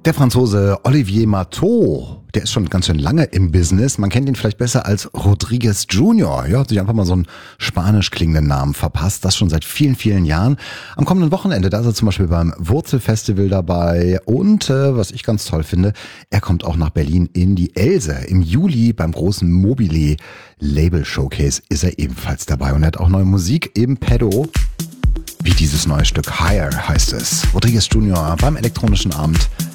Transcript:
Der Franzose Olivier Marteau, der ist schon ganz schön lange im Business. Man kennt ihn vielleicht besser als Rodriguez Jr. Ja, hat sich einfach mal so einen spanisch klingenden Namen verpasst. Das schon seit vielen, vielen Jahren. Am kommenden Wochenende, da ist er zum Beispiel beim Wurzelfestival dabei. Und was ich ganz toll finde, er kommt auch nach Berlin in die Else. Im Juli beim großen Mobile Label Showcase ist er ebenfalls dabei. Und er hat auch neue Musik im Pedo. Wie dieses neue Stück Higher heißt es. Rodriguez Jr. beim elektronischen Abend